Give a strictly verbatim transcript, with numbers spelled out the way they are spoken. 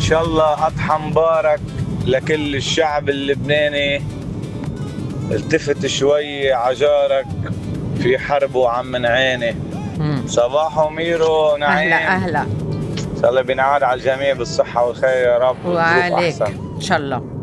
شاء الله أضحى مبارك لكل الشعب اللبناني. التفت شوي عجارك في حرب وعم من عيني. صباح ميرو نعيم. أهلا أهلا. إن شاء الله بينعاد على الجميع بالصحة والخير يا رب. وعليك إن شاء الله.